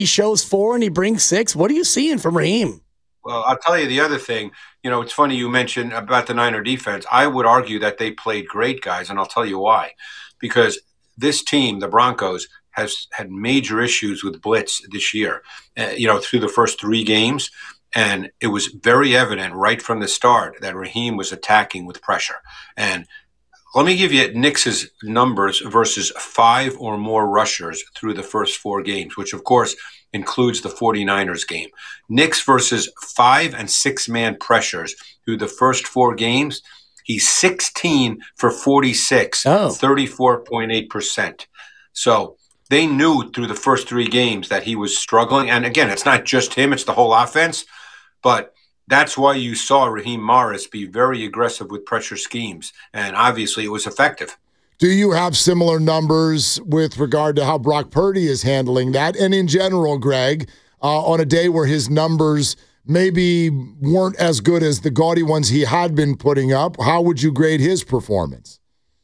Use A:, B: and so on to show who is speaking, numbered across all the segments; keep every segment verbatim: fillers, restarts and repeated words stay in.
A: he shows four and he brings six. What are you seeing from Raheem?
B: Well, I'll tell you the other thing. You know, it's funny you mentioned about the Niner defense. I would argue that they played great, guys, and I'll tell you why. Because this team, the Broncos, has had major issues with blitz this year, uh, you know, through the first three games. And it was very evident right from the start that Raheem was attacking with pressure. And let me give you Knicks' numbers versus five or more rushers through the first four games, which, of course, includes the 49ers game. Knicks versus five and six-man pressures through the first four games, he's sixteen for forty-six,
A: oh.
B: thirty-four point eight percent. So they knew through the first three games that he was struggling. And again, it's not just him, it's the whole offense. But that's why you saw Raheem Morris be very aggressive with pressure schemes. And obviously it was effective.
C: Do you have similar numbers with regard to how Brock Purdy is handling that? And in general, Greg, uh, on a day where his numbers maybe weren't as good as the gaudy ones he had been putting up, how would you grade his performance?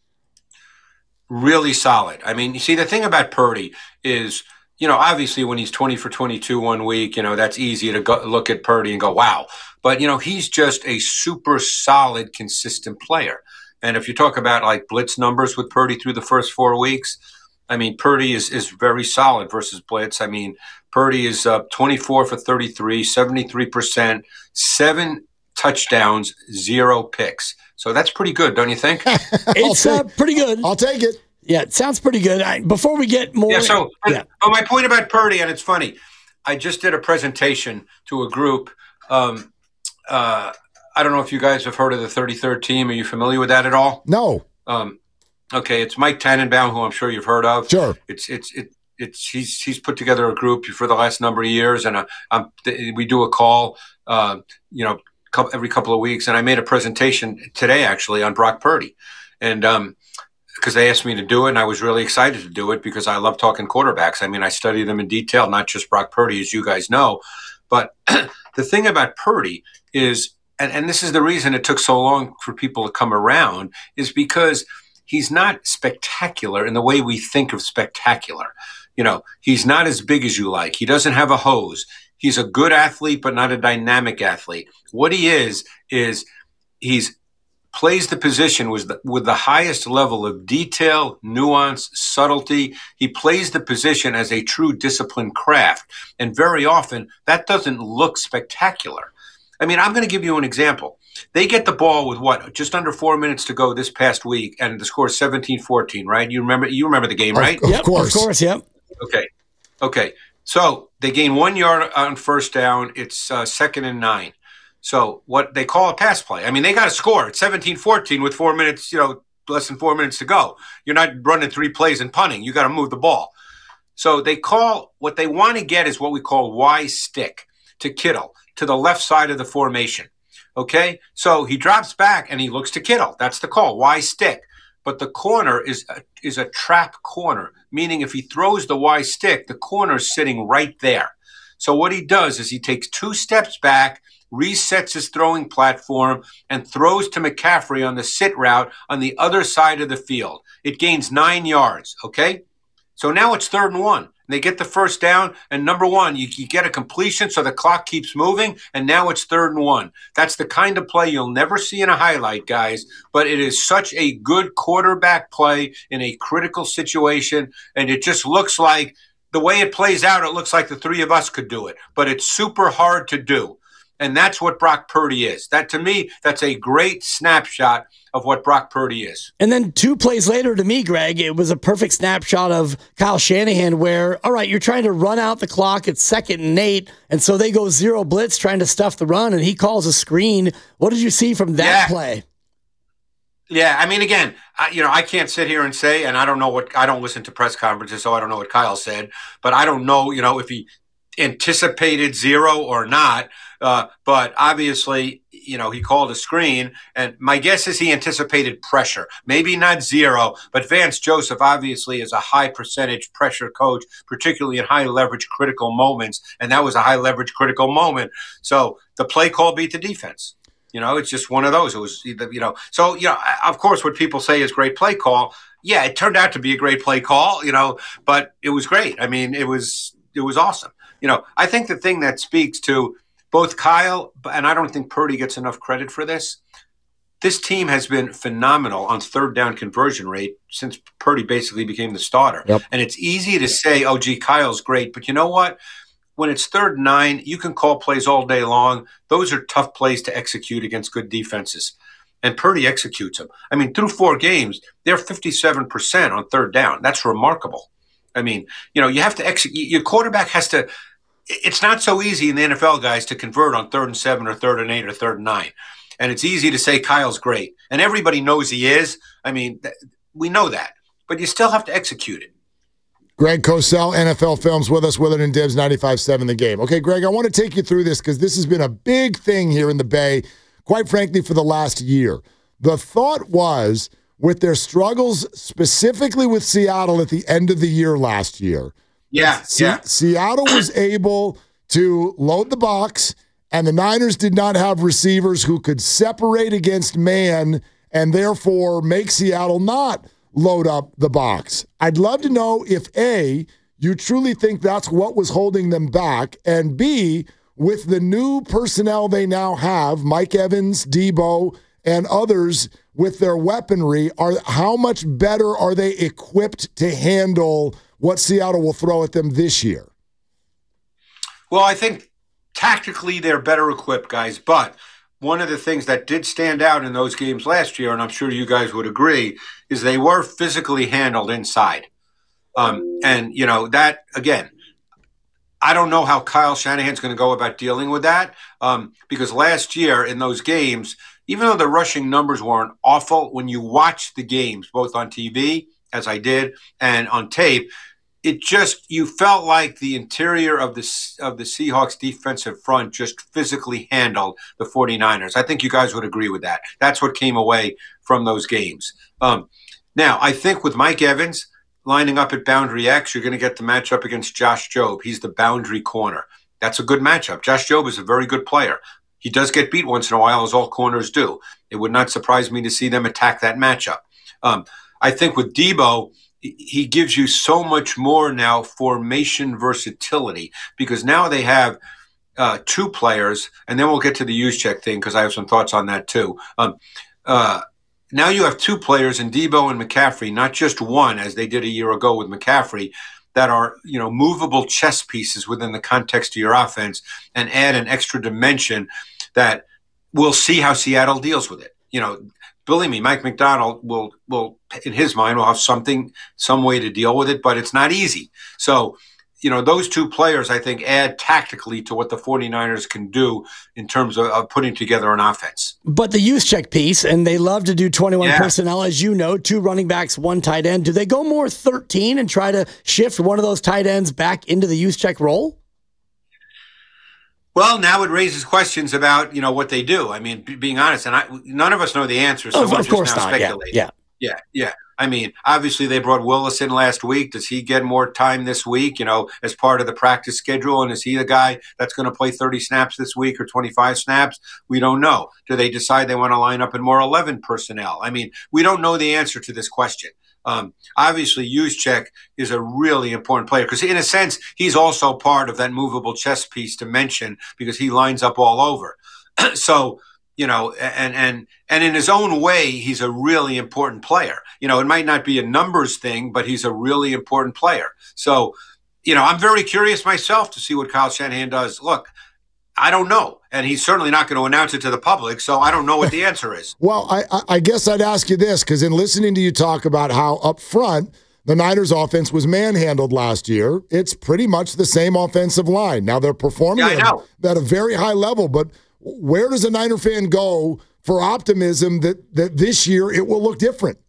B: Really solid. I mean, you see, the thing about Purdy is, you know, obviously when he's twenty for twenty-two one week, you know, that's easy to go look at Purdy and go, wow. But, you know, he's just a super solid, consistent player. And if you talk about like blitz numbers with Purdy through the first four weeks, I mean, Purdy is, is very solid versus blitz. I mean, Purdy is uh, twenty-four for thirty-three, seventy-three percent, seven touchdowns, zero picks. So that's pretty good, don't you think?
A: It's uh, pretty good.
C: I'll take it.
A: Yeah, it sounds pretty good. I, before we get more.
B: Yeah, so
A: yeah.
B: Oh, my point about Purdy, and it's funny, I just did a presentation to a group. Um, uh, I don't know if you guys have heard of the thirty-third team. Are you familiar with that at all?
C: No.
B: Um, okay, it's Mike Tannenbaum, who I'm sure you've heard of.
C: Sure.
B: It's it's it, it's he's he's put together a group for the last number of years, and uh, um, th- we do a call, uh, you know, couple, every couple of weeks. And I made a presentation today actually on Brock Purdy, and um, because they asked me to do it, and I was really excited to do it because I love talking quarterbacks. I mean, I study them in detail, not just Brock Purdy, as you guys know. But the thing about Purdy is, and, and this is the reason it took so long for people to come around, is because he's not spectacular in the way we think of spectacular. You know, he's not as big as you like. He doesn't have a hose. He's a good athlete, but not a dynamic athlete. What he is, is he's plays the position with the, with the highest level of detail, nuance, subtlety. He plays the position as a true disciplined craft. And very often, that doesn't look spectacular. I mean, I'm going to give you an example. They get the ball with what, just under four minutes to go this past week, and the score is seventeen fourteen, right? You remember you remember the game, right?
C: Of,
A: yep,
C: course.
A: Of course, yep.
B: Okay. Okay. So they gain one yard on first down. It's uh, second and nine. So what they call a pass play. I mean, they got to score. It's seventeen fourteen with four minutes, you know, less than four minutes to go. You're not running three plays and punting. You got to move the ball. So they call, what they want to get is what we call Y stick to Kittle, to the left side of the formation. Okay? So he drops back and he looks to Kittle. That's the call, Y stick. But the corner is a, is a trap corner, meaning if he throws the Y stick, the corner is sitting right there. So what he does is he takes two steps back, resets his throwing platform, and throws to McCaffrey on the sit route on the other side of the field. It gains nine yards, okay? So now it's third and one. They get the first down, and number one, you, you get a completion so the clock keeps moving, and now it's third and one. That's the kind of play you'll never see in a highlight, guys, but it is such a good quarterback play in a critical situation, and it just looks like the way it plays out, it looks like the three of us could do it, but it's super hard to do. And that's what Brock Purdy is. That, to me, that's a great snapshot of what Brock Purdy is.
A: And then two plays later, to me, Greg, it was a perfect snapshot of Kyle Shanahan where, all right, you're trying to run out the clock. It's second and eight. And so they go zero blitz trying to stuff the run, and he calls a screen. What did you see from that
B: yeah.
A: play?
B: Yeah, I mean, again, I, you know, I can't sit here and say, and I don't know what, I don't listen to press conferences, so I don't know what Kyle said, but I don't know, you know, if he anticipated zero or not. Uh, but obviously, you know, he called a screen, and my guess is he anticipated pressure. Maybe not zero, but Vance Joseph obviously is a high percentage pressure coach, particularly in high leverage critical moments, and that was a high leverage critical moment. So the play call beat the defense. You know, it's just one of those. It was, you know, so, you know, of course, what people say is great play call. Yeah, it turned out to be a great play call, you know, but it was great. I mean, it was, it was awesome. you know, I think the thing that speaks to both Kyle, and I don't think Purdy gets enough credit for this, this team has been phenomenal on third down conversion rate since Purdy basically became the starter.
C: Yep.
B: And it's easy to say, oh, gee, Kyle's great. But you know what? When it's third and nine, you can call plays all day long. Those are tough plays to execute against good defenses. And Purdy executes them. I mean, through four games, they're fifty-seven percent on third down. That's remarkable. I mean, you know, you have to execute. Your quarterback has to – it's not so easy in the N F L, guys, to convert on third and seven or third and eight or third and nine. And it's easy to say Kyle's great. And everybody knows he is. I mean, th- we know that. But you still have to execute it.
C: Greg Cosell, N F L Films, with us, Willard and Dibs, ninety-five point seven The Game. Okay, Greg, I want to take you through this because this has been a big thing here in the Bay, quite frankly, for the last year. The thought was, with their struggles specifically with Seattle at the end of the year last year,
B: yeah,
C: Se-
B: yeah.
C: Seattle was able to load the box, and the Niners did not have receivers who could separate against man and therefore make Seattle not load up the box. I'd love to know if, A, you truly think that's what was holding them back, and B, with the new personnel they now have, Mike Evans, Debo, and others with their weaponry, are how much better are they equipped to handle what Seattle will throw at them this year?
B: Well, I think tactically they're better equipped, guys, but one of the things that did stand out in those games last year, and I'm sure you guys would agree, is they were physically handled inside. Um, and, you know, that, again, I don't know how Kyle Shanahan's going to go about dealing with that um, because last year in those games, even though the rushing numbers weren't awful, when you watch the games, both on T V, as I did, and on tape, it just, you felt like the interior of the of the Seahawks defensive front just physically handled the 49ers. I think you guys would agree with that. That's what came away from those games. Um, now, I think with Mike Evans lining up at boundary X, you're going to get the matchup against Josh Jobe. He's the boundary corner. That's a good matchup. Josh Jobe is a very good player. He does get beat once in a while, as all corners do. It would not surprise me to see them attack that matchup. Um, I think with Debo, he gives you so much more now formation versatility because now they have uh, two players, and then we'll get to the Juszczyk thing because I have some thoughts on that too. Um, uh, now you have two players in Debo and McCaffrey, not just one, as they did a year ago with McCaffrey, that are, you know, movable chess pieces within the context of your offense and add an extra dimension that we'll see how Seattle deals with it. You know, believe me, Mike Macdonald will, will in his mind, will have something, some way to deal with it, but it's not easy. So, you know, those two players, I think, add tactically to what the 49ers can do in terms of, of putting together an offense.
A: But the Juszczyk piece, and they love to do twenty-one
B: yeah.
A: personnel, as you know, two running backs, one tight end. Do they go more thirteen and try to shift one of those tight ends back into the Juszczyk role?
B: Well, now it raises questions about, you know, what they do. I mean, b- being honest, and I, none of us know the answer, so
A: of,
B: we're
A: of
B: just
A: course
B: now
A: not.
B: speculating.
A: Yeah, yeah.
B: Yeah, yeah. I mean, obviously they brought Willis in last week. Does he get more time this week, you know, as part of the practice schedule? And is he the guy that's going to play thirty snaps this week or twenty-five snaps? We don't know. Do they decide they want to line up in more eleven personnel? I mean, we don't know the answer to this question. Um, obviously, Juszczyk is a really important player because, in a sense, he's also part of that movable chess piece dimension because he lines up all over. So, you know, and and and in his own way, he's a really important player. You know, it might not be a numbers thing, but he's a really important player. So, you know, I'm very curious myself to see what Kyle Shanahan does. Look, I don't know, and he's certainly not going to announce it to the public, so I don't know what the answer is.
C: Well, I, I guess I'd ask you this, because in listening to you talk about how up front the Niners offense was manhandled last year, it's pretty much the same offensive line. Now they're performing
B: Yeah, I know.
C: at, at a very high level, but where does a Niner fan go for optimism that, that this year it will look different?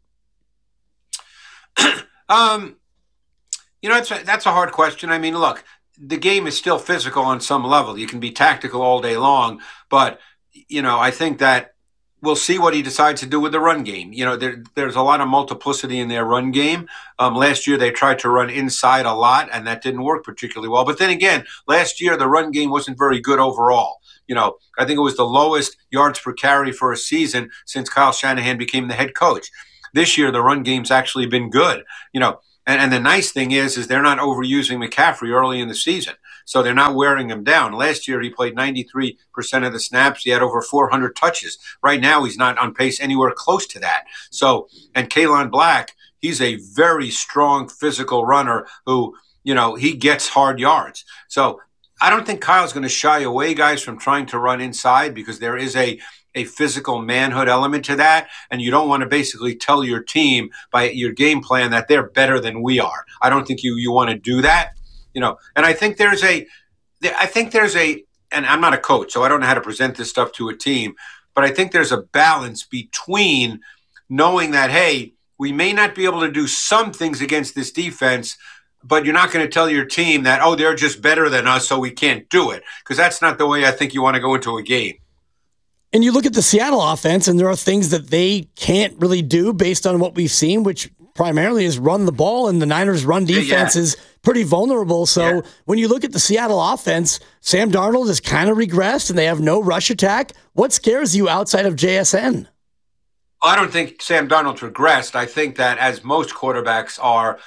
B: um, you know, that's a, that's a hard question. I mean, look, the game is still physical on some level. You can be tactical all day long, but, you know, I think that we'll see what he decides to do with the run game. You know, there, there's a lot of multiplicity in their run game. Um, last year, they tried to run inside a lot, and that didn't work particularly well. But then again, last year, the run game wasn't very good overall. You know, I think it was the lowest yards per carry for a season since Kyle Shanahan became the head coach. This year, the run game's actually been good. You know, and, and the nice thing is, is they're not overusing McCaffrey early in the season. So they're not wearing him down. Last year, he played ninety-three percent of the snaps. He had over four hundred touches. Right now, he's not on pace anywhere close to that. So, and Kaelon Black, he's a very strong physical runner who, you know, he gets hard yards. So I don't think Kyle's going to shy away, guys, from trying to run inside, because there is a a physical manhood element to that, and you don't want to basically tell your team by your game plan that they're better than we are. I don't think you you want to do that, you know. And I think there's a, I think there's a, and I'm not a coach, so I don't know how to present this stuff to a team, but I think there's a balance between knowing that, hey, we may not be able to do some things against this defense, but you're not going to tell your team that, oh, they're just better than us, so we can't do it, because that's not the way I think you want to go into a game.
A: And you look at the Seattle offense, and there are things that they can't really do based on what we've seen, which primarily is run the ball, and the Niners' run defense yeah. is pretty vulnerable. So yeah. when you look at the Seattle offense, Sam Darnold has kind of regressed, and they have no rush attack. What scares you outside of J S N?
B: I don't think Sam Darnold's regressed. I think that, as most quarterbacks are,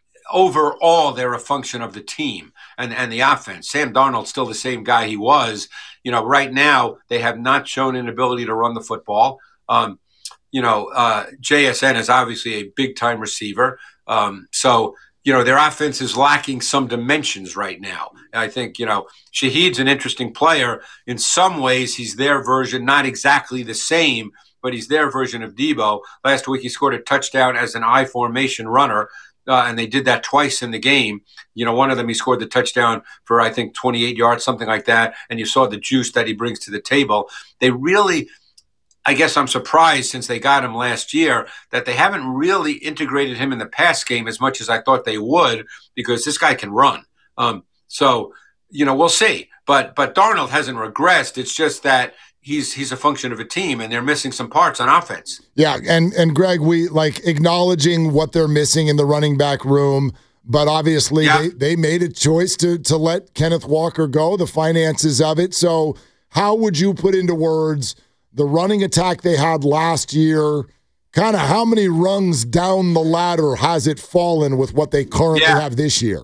B: overall, they're a function of the team and, and the offense. Sam Darnold's still the same guy he was. You know, right now, they have not shown an ability to run the football. Um, you know, uh, J S N is obviously a big-time receiver. Um, so, you know, their offense is lacking some dimensions right now. And I think, you know, Shaheed's an interesting player. In some ways, he's their version, not exactly the same, but he's their version of Debo. Last week, he scored a touchdown as an I formation runner. Uh, and they did that twice in the game. You know, one of them, he scored the touchdown for, I think, twenty-eight yards, something like that. And you saw the juice that he brings to the table. They really, I guess I'm surprised, since they got him last year, that they haven't really integrated him in the pass game as much as I thought they would, because this guy can run. Um, so, you know, we'll see. But but Darnold hasn't regressed. It's just that he's he's a function of a team, and they're missing some parts on offense.
C: Yeah, and and Greg, we like acknowledging what they're missing in the running back room, but obviously yeah. they, they made a choice to to let Kenneth Walker go, the finances of it. So how would you put into words the running attack they had last year? Kind of how many rungs down the ladder has it fallen with what they currently yeah. have this year?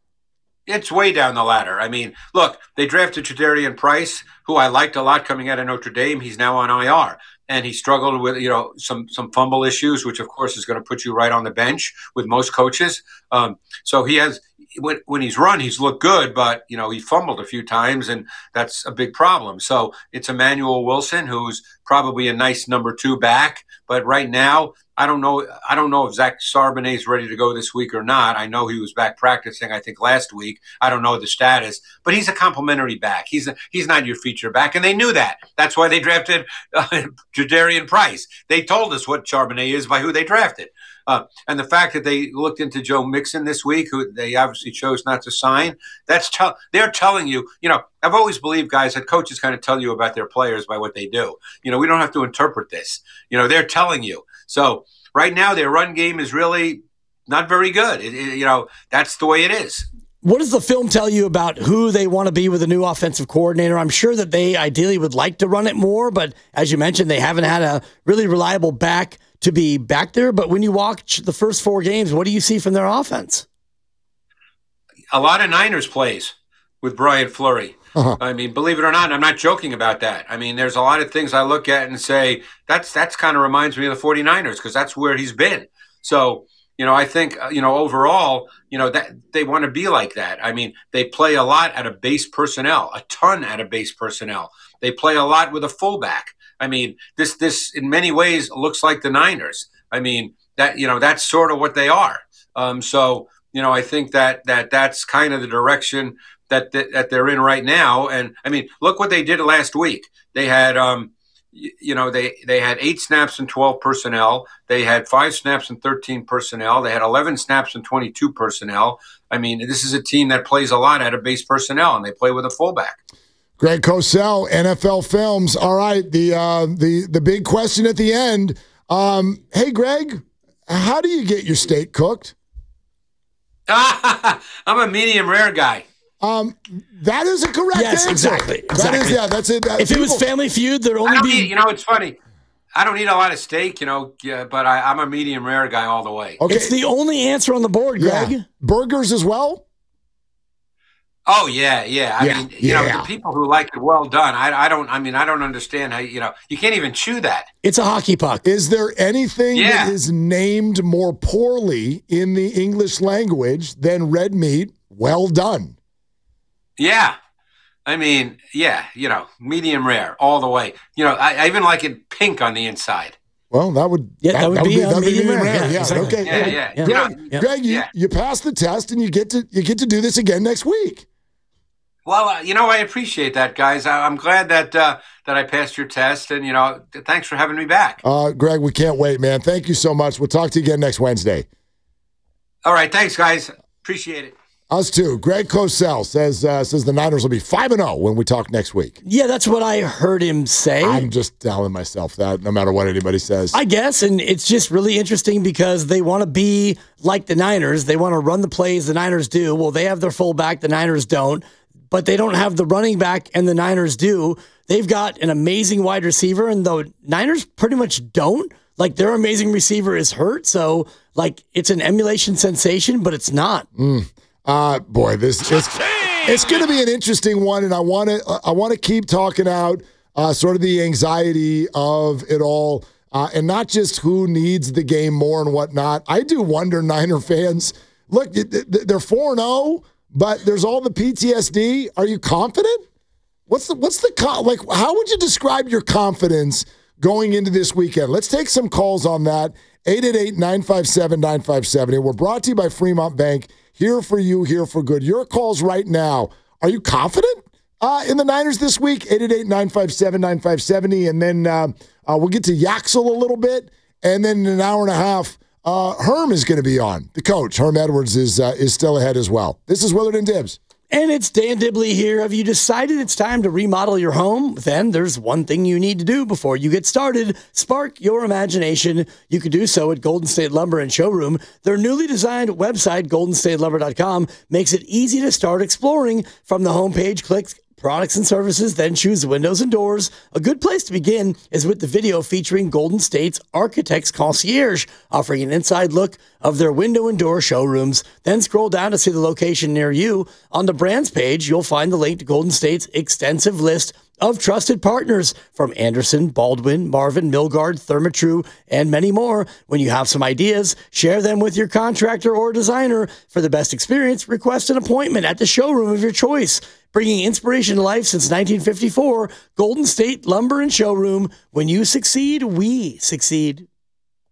B: It's way down the ladder. I mean, look, they drafted Tre'Davious Price, who I liked a lot coming out of Notre Dame. He's now on I R, and he struggled with, you know, some some fumble issues, which of course is going to put you right on the bench with most coaches. Um, so he has, when, when he's run, he's looked good, but, you know, he fumbled a few times, and that's a big problem. So it's Emmanuel Wilson, who's probably a nice number two back, but right now, I don't know. I don't know if Zach Charbonnet is ready to go this week or not. I know he was back practicing, I think, last week. I don't know the status, but he's a complimentary back. He's a, he's not your feature back, and they knew that. That's why they drafted uh, Tre'Davious Price. They told us what Charbonnet is by who they drafted. Uh, and the fact that they looked into Joe Mixon this week, who they obviously chose not to sign, that's tell they're telling you, you know, I've always believed, guys, that coaches kind of tell you about their players by what they do. You know, we don't have to interpret this. You know, they're telling you. So right now, their run game is really not very good. It, it, you know, that's the way it is.
A: What does the film tell you about who they want to be with a new offensive coordinator? I'm sure that they ideally would like to run it more, but as you mentioned, they haven't had a really reliable back to be back there. But when you watch the first four games, what do you see from their offense?
B: A lot of Niners plays with Brian Fleury.
C: Uh-huh.
B: I mean, believe it or not, I'm not joking about that. I mean, there's a lot of things I look at and say, that's that's kind of reminds me of the 49ers, because that's where he's been. So, you know, I think, you know, overall, you know, that they want to be like that. I mean, they play a lot out of base personnel, a ton out of base personnel. They play a lot with a fullback. I mean, this this in many ways looks like the Niners. I mean, that, you know, that's sort of what they are. Um, so, you know, I think that that that's kind of the direction that, that that they're in right now. And I mean, look what they did last week. They had, um, you, you know, they they had eight snaps and twelve personnel. They had five snaps and thirteen personnel. They had eleven snaps and twenty-two personnel. I mean, this is a team that plays a lot out of base personnel, and they play with a fullback.
C: Greg Cosell, N F L Films. All right, the uh, the the big question at the end. Um, hey, Greg, how do you get your steak cooked?
B: I'm a medium rare guy.
C: Um, that is a correct
A: yes,
C: answer.
A: exactly. exactly.
C: That is, yeah, that's it. That,
A: if people, it was Family Feud, there'd only be.
B: Eat, you know, it's funny. I don't eat a lot of steak, you know, yeah, but I, I'm a medium rare guy all the way.
A: Okay. It's the only answer on the board, Greg.
C: Yeah. Burgers as well?
B: Oh yeah, yeah. I
C: Yeah,
B: mean, you
C: yeah.
B: know, the people who like it well done. I, I don't. I mean, I don't understand how you know you can't even chew that.
A: It's a hockey puck.
C: Is there anything
B: Yeah.
C: that is named more poorly in the English language than red meat? Well done.
B: Yeah, I mean, yeah. You know, medium rare all the way. You know, I, I even like it pink on the inside.
C: Well, that would
A: Yeah, that would be, uh,
C: that'd
A: medium rare.
C: Yeah,
A: Yeah, exactly.
C: okay.
B: Yeah, yeah.
A: Yeah.
B: You know,
C: Greg,
A: Yeah.
C: Greg, you,
B: Yeah.
C: you passed the test, and you get to you get to do this again next week.
B: well, uh, you know, I appreciate that, guys. I, I'm glad that uh, that I passed your test, and you know, th- thanks for having me back.
C: Uh, Greg, we can't wait, man. Thank you so much. We'll talk to you again next Wednesday.
B: All right, thanks, guys. Appreciate it.
C: Us too. Greg Cosell says uh, says the Niners will be five and zero when we talk next week.
A: Yeah, that's what I heard him say.
C: I'm just telling myself that no matter what anybody says.
A: I guess, and it's just really interesting because they want to be like the Niners. They want to run the plays the Niners do. Well, they have their fullback, the Niners don't, but they don't have the running back, and the Niners do. They've got an amazing wide receiver, and the Niners pretty much don't. Like, their amazing receiver is hurt, so, like, it's an emulation sensation, but it's not.
C: Mm. Uh, boy, this is it's going to be an interesting one, and I want to I want to keep talking out uh, sort of the anxiety of it all, uh, and not just who needs the game more and whatnot. I do wonder, Niner fans, look, they're four and zero, but there's all the P T S D. Are you confident? What's the what's the like? How would you describe your confidence going into this weekend? Let's take some calls on that. eight eight eight, nine five seven, nine five seven zero. We're brought to you by Fremont Bank. Here for you, here for good. Your calls right now. Are you confident uh, in the Niners this week? eight eight eight, nine five seven, nine five seven zero. And then uh, uh, we'll get to Yaxel a little bit. And then in an hour and a half, uh, Herm is going to be on. The coach, Herm Edwards, is uh, is still ahead as well. This is Willard and Dibs.
A: And it's Dan Dibley here. Have you decided it's time to remodel your home? Then there's one thing you need to do before you get started. Spark your imagination. You can do so at Golden State Lumber and Showroom. Their newly designed website, golden state lumber dot com, makes it easy to start exploring. From the homepage, click products and services, then choose windows and doors. A good place to begin is with the video featuring Golden State's Architects Concierge, offering an inside look of their window and door showrooms. Then scroll down to see the location near you. On the brands page, you'll find the link to Golden State's extensive list of trusted partners from Anderson, Baldwin, Marvin, Milgard, Therma-Tru, and many more. When you have some ideas, share them with your contractor or designer. For the best experience, request an appointment at the showroom of your choice. Bringing inspiration to life since nineteen fifty-four, Golden State Lumber and Showroom. When you succeed, we succeed.